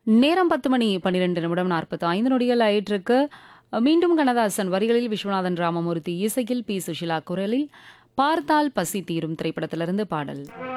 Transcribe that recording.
நேரம் 10 மணி 12 நிமிடம் 45 நொடிகள் ஆயிட்டிருக்கு. மீண்டும் கண்ணதாசன் வரிகளில் விஸ்வநாதன் ராமமூர்த்தி இசையில் பி. சுஷீலா குரலில் பார்த்தால் பசி தீரும் திரைப்படத்திலிருந்து பாடல்.